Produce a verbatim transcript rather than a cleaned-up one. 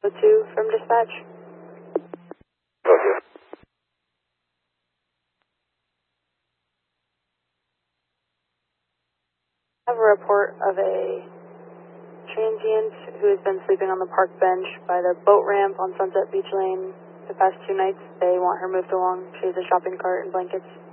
two from dispatch. Okay. I have a report of a transient who has been sleeping on the park bench by the boat ramp on Sunset Beach Lane the past two nights. They want her moved along. She has a shopping cart and blankets.